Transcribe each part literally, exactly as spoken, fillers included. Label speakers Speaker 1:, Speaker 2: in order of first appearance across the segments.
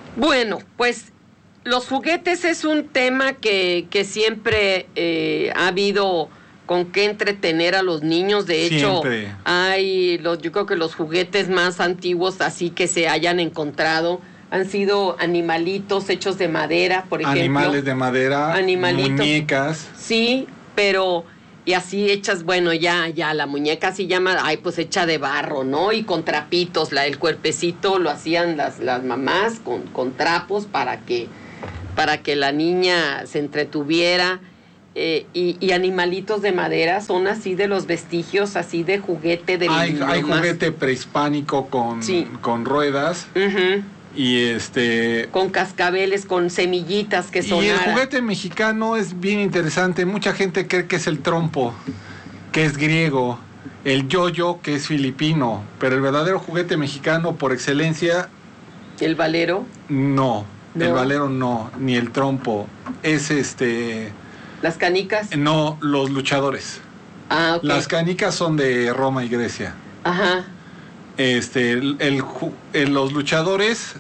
Speaker 1: Bueno, pues los juguetes es un tema que, que siempre eh, ha habido con qué entretener a los niños. De hecho,
Speaker 2: siempre.
Speaker 1: hay los, yo creo que los juguetes más antiguos así que se hayan encontrado han sido animalitos hechos de madera, por ejemplo.
Speaker 2: Animales de madera,
Speaker 1: animalitos,
Speaker 2: muñecas.
Speaker 1: Sí, pero y así hechas, bueno, ya, ya, la muñeca así llama, ay, pues hecha de barro, ¿no? Y con trapitos, la, el cuerpecito lo hacían las, las mamás con, con trapos para que, para que la niña se entretuviera. Eh, y, y animalitos de madera son así de los vestigios, así de juguete de
Speaker 2: Hay,
Speaker 1: niño
Speaker 2: hay
Speaker 1: más.
Speaker 2: juguete prehispánico con,
Speaker 1: Sí.
Speaker 2: con ruedas.
Speaker 1: Uh-huh.
Speaker 2: Y este...
Speaker 1: Con cascabeles, con semillitas que sonaran.
Speaker 2: Y el juguete mexicano es bien interesante. Mucha gente cree que es el trompo, que es griego, el yoyo, que es filipino, pero el verdadero juguete mexicano por excelencia...
Speaker 1: ¿El valero?
Speaker 2: No,
Speaker 1: no.
Speaker 2: el valero no, ni el trompo. Es este...
Speaker 1: ¿Las canicas?
Speaker 2: No, los luchadores.
Speaker 1: Ah, ok.
Speaker 2: Las canicas son de Roma y Grecia.
Speaker 1: Ajá.
Speaker 2: Este, el, el, el, los luchadores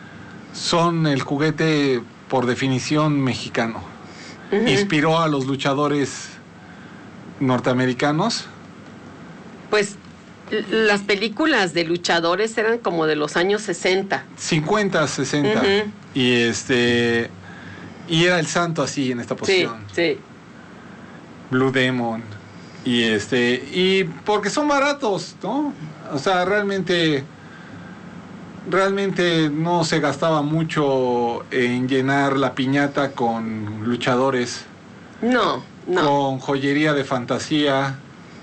Speaker 2: son el juguete por definición mexicano. Uh-huh. Inspiró a los luchadores norteamericanos.
Speaker 1: Pues las películas de luchadores eran como de los años sesenta.
Speaker 2: cincuenta, sesenta. Uh-huh. Y este y era el santo así en esta posición.
Speaker 1: Sí, sí.
Speaker 2: Blue Demon. Y este y porque son baratos, ¿no? O sea, realmente realmente no se gastaba mucho en llenar la piñata con luchadores.
Speaker 1: No, no.
Speaker 2: Con joyería de fantasía,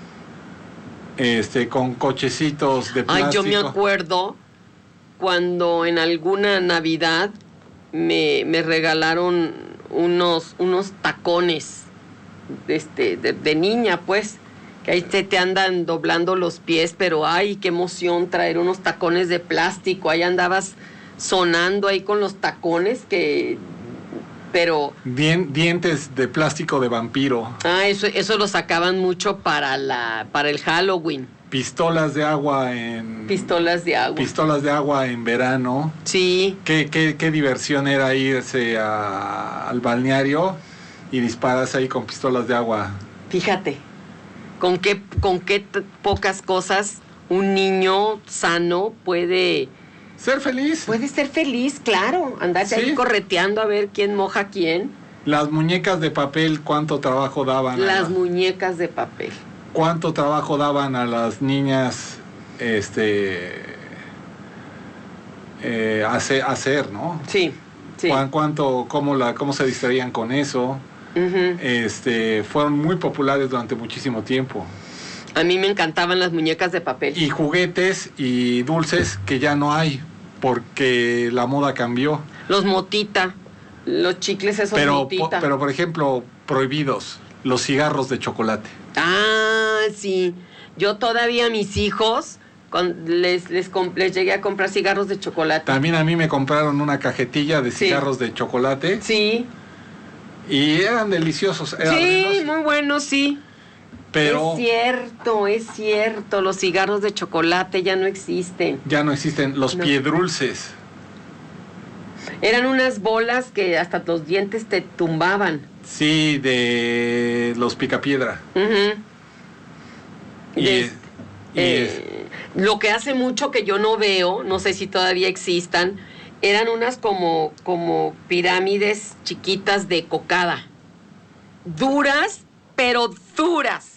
Speaker 2: este, con cochecitos de plástico.
Speaker 1: Ay, yo me acuerdo cuando en alguna Navidad me, me regalaron unos, unos tacones este, de, de niña, pues. Que ahí te, te andan doblando los pies, pero ay, qué emoción traer unos tacones de plástico. Ahí andabas sonando ahí con los tacones, que... pero...
Speaker 2: Dien, dientes de plástico de vampiro.
Speaker 1: Ah, eso, eso lo sacaban mucho para, la, para el Halloween.
Speaker 2: Pistolas de agua en...
Speaker 1: Pistolas de agua.
Speaker 2: Pistolas de agua en verano.
Speaker 1: Sí.
Speaker 2: Qué, qué, qué diversión era irse a, al balneario y dispararse ahí con pistolas de agua.
Speaker 1: Fíjate. Con qué, con qué t- pocas cosas un niño sano puede...
Speaker 2: Ser feliz.
Speaker 1: Puede ser feliz, claro. Andarse sí. ahí correteando a ver quién moja a quién.
Speaker 2: Las muñecas de papel, ¿cuánto trabajo daban?
Speaker 1: Las
Speaker 2: a,
Speaker 1: muñecas de papel.
Speaker 2: ¿Cuánto trabajo daban a las niñas este eh, hacer, hacer, ¿no?
Speaker 1: Sí, sí.
Speaker 2: ¿Cuán, ¿Cuánto, cómo, la, cómo se distraían con eso? Uh-huh. Este, fueron muy populares durante muchísimo tiempo.
Speaker 1: A mí me encantaban las muñecas de papel.
Speaker 2: Y juguetes y dulces que ya no hay, porque la moda cambió.
Speaker 1: Los motita, los chicles esos
Speaker 2: pero,
Speaker 1: motita.
Speaker 2: Po, pero, por ejemplo, prohibidos, los cigarros de chocolate.
Speaker 1: Ah, sí. Yo todavía a mis hijos con, les, les, les llegué a comprar cigarros de chocolate.
Speaker 2: También a mí me compraron una cajetilla de cigarros sí. de chocolate.
Speaker 1: Sí.
Speaker 2: Y eran deliciosos. Eran
Speaker 1: sí,
Speaker 2: abrirlos.
Speaker 1: Muy buenos, sí.
Speaker 2: Pero
Speaker 1: es cierto, es cierto. Los cigarros de chocolate ya no existen.
Speaker 2: Ya no existen. Los no. piedrulces.
Speaker 1: Eran unas bolas que hasta los dientes te tumbaban.
Speaker 2: Sí, de los picapiedra.
Speaker 1: Uh-huh.
Speaker 2: Y,
Speaker 1: de,
Speaker 2: es, y
Speaker 1: eh, es... Lo que hace mucho que yo no veo, no sé si todavía existan, eran unas como, como pirámides chiquitas de cocada. Duras, pero duras.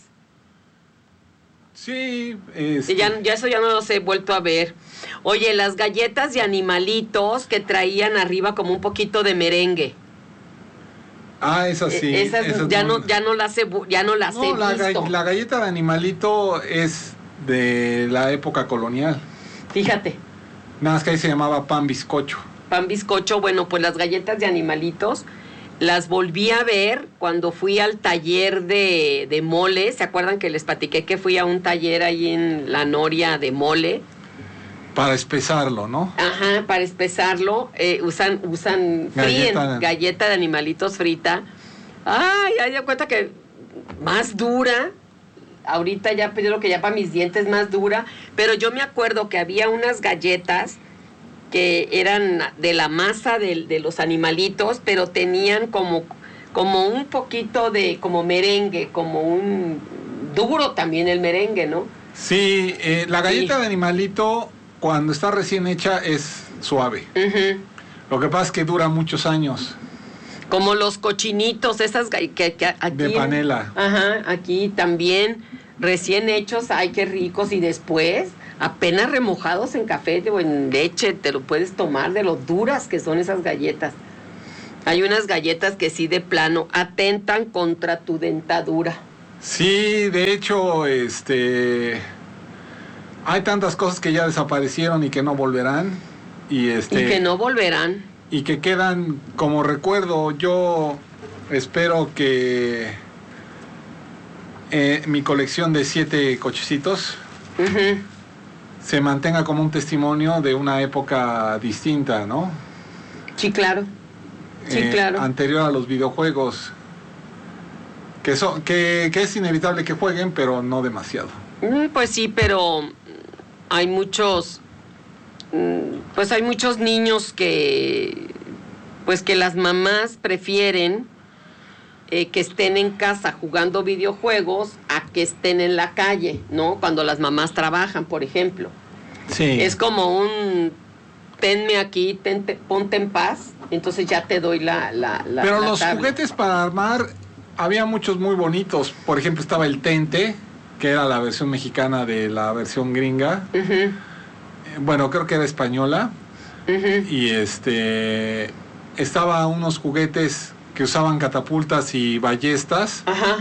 Speaker 2: Sí. Este...
Speaker 1: Ya, ya eso ya no los he vuelto a ver. Oye, las galletas de animalitos que traían arriba como un poquito de merengue.
Speaker 2: Ah, esas sí.
Speaker 1: Esas, esas ya, no, ya no las he, ya no las
Speaker 2: no,
Speaker 1: he
Speaker 2: la
Speaker 1: visto.
Speaker 2: Ga- la galleta de animalito es de la época colonial.
Speaker 1: Fíjate.
Speaker 2: Nada más que ahí se llamaba pan bizcocho.
Speaker 1: Pan bizcocho, bueno, pues las galletas de animalitos las volví a ver cuando fui al taller de, de mole. ¿Se acuerdan que les platiqué que fui a un taller ahí en La Noria de mole?
Speaker 2: Para espesarlo, ¿no?
Speaker 1: Ajá, para espesarlo. Eh, usan usan fríen, galleta. galleta de animalitos frita. Ay, ya dio cuenta que más dura. Ahorita ya, yo creo que ya para mis dientes más dura. Pero yo me acuerdo que había unas galletas que eran de la masa de, de los animalitos, pero tenían como, como un poquito de, como merengue, como un duro también el merengue, ¿no?
Speaker 2: Sí, eh, la galleta
Speaker 1: Sí.
Speaker 2: de animalito, cuando está recién hecha, es suave.
Speaker 1: Uh-huh.
Speaker 2: Lo que pasa es que dura muchos años.
Speaker 1: Como los cochinitos, esas que, que, que aquí...
Speaker 2: De panela.
Speaker 1: Ajá, aquí también recién hechos, ay, qué ricos, y después apenas remojados en café o en leche, te lo puedes tomar de lo duras que son esas galletas. Hay unas galletas que sí de plano atentan contra tu dentadura.
Speaker 2: Sí, de hecho, este... hay tantas cosas que ya desaparecieron y que no volverán. Y, este,
Speaker 1: Y que no volverán.
Speaker 2: Y que quedan como recuerdo. Yo espero que eh, mi colección de siete cochecitos
Speaker 1: Uh-huh.
Speaker 2: se mantenga como un testimonio de una época distinta, ¿no?
Speaker 1: Sí, claro. Sí,
Speaker 2: Eh,
Speaker 1: claro.
Speaker 2: Anterior a los videojuegos. Que, son, que, que es inevitable que jueguen, pero no demasiado.
Speaker 1: Mm, Pues sí, pero hay muchos, mm, pues hay muchos niños que, pues que las mamás prefieren eh, que estén en casa jugando videojuegos a que estén en la calle, ¿no? Cuando las mamás trabajan, por ejemplo.
Speaker 2: Sí.
Speaker 1: Es como un, tenme aquí, tente- ponte en paz, entonces ya te doy la, la, la
Speaker 2: Pero
Speaker 1: la
Speaker 2: los
Speaker 1: tablet.
Speaker 2: juguetes para armar, había muchos muy bonitos. Por ejemplo, estaba el Tente, que era la versión mexicana de la versión gringa.
Speaker 1: Ujú,
Speaker 2: Eh, Bueno, creo que era española.
Speaker 1: ujú.
Speaker 2: Y este... estaba unos juguetes que usaban catapultas y ballestas.
Speaker 1: Ajá.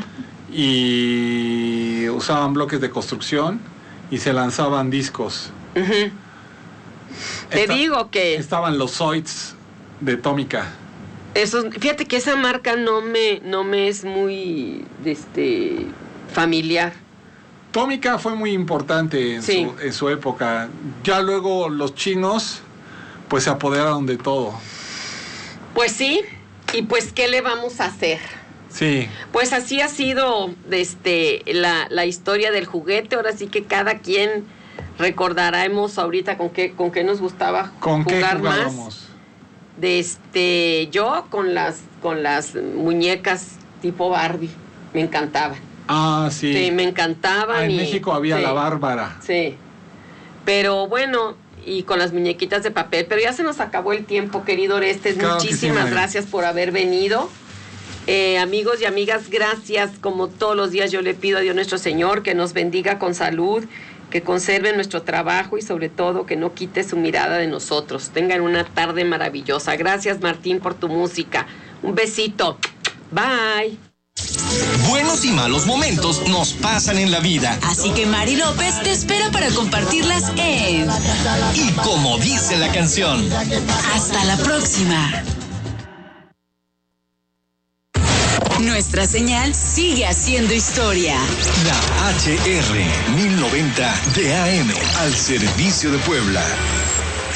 Speaker 2: Y usaban bloques de construcción. Y se lanzaban discos.
Speaker 1: Ujú. Te
Speaker 2: Esta-
Speaker 1: digo que...
Speaker 2: Estaban los Zoids de Tómica.
Speaker 1: Esos, fíjate que esa marca no me, no me es muy este, familiar.
Speaker 2: Tómica fue muy importante en,
Speaker 1: Sí.
Speaker 2: su, en su época. Ya luego los chinos pues se apoderaron de todo.
Speaker 1: Pues sí, y pues ¿qué le vamos a hacer?
Speaker 2: Sí.
Speaker 1: Pues así ha sido este, la, la historia del juguete. Ahora sí que cada quien recordaremos ahorita con qué, con qué nos gustaba
Speaker 2: ¿Con qué
Speaker 1: jugar más.
Speaker 2: jugábamos?
Speaker 1: De este, yo con las, con las muñecas tipo Barbie, me encantaban.
Speaker 2: Ah, sí.
Speaker 1: Sí, me encantaban.
Speaker 2: Ah, en
Speaker 1: y-
Speaker 2: México había
Speaker 1: sí.
Speaker 2: la Bárbara.
Speaker 1: Sí, pero bueno, y con las muñequitas de papel, pero ya se nos acabó el tiempo, querido Orestes.
Speaker 2: Claro que sí,
Speaker 1: Muchísimas
Speaker 2: Mari.
Speaker 1: gracias por haber venido. Eh, amigos y amigas, gracias. Como todos los días yo le pido a Dios nuestro Señor que nos bendiga con salud, que conserve nuestro trabajo y sobre todo que no quite su mirada de nosotros. Tengan una tarde maravillosa. Gracias, Martín, por tu música. Un besito. Bye.
Speaker 3: Buenos y malos momentos nos pasan en la vida.
Speaker 4: Así que Mari López te espera para compartirlas en
Speaker 3: Y como dice la canción,
Speaker 4: Hasta la próxima. Nuestra señal sigue haciendo historia.
Speaker 3: la H R mil noventa de A M al servicio de Puebla.